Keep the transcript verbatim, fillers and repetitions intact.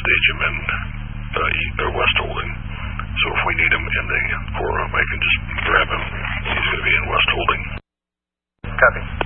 stage him in uh, e- uh, West Holding. So if we need him in the forum, I can just grab him. He's going to be in West Holding. Copy.